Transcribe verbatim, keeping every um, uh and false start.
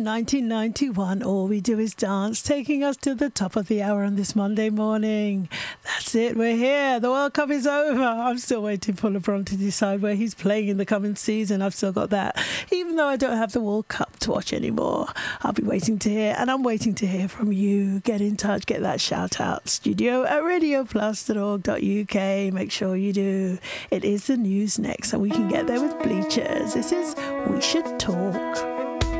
in nineteen ninety-one, All We Do Is Dance, taking us to the top of the hour on this Monday morning. That's it, we're here. The World Cup is over. I'm still waiting for LeBron to decide where he's playing in the coming season. I've still got that, even though I don't have the World Cup to watch anymore. I'll be waiting to hear, and I'm waiting to hear from you. Get in touch, get that shout out. Studio at radio plus dot org dot U K. Make sure you do. It is the news next, so we can get there with Bleachers. This is We Should Talk.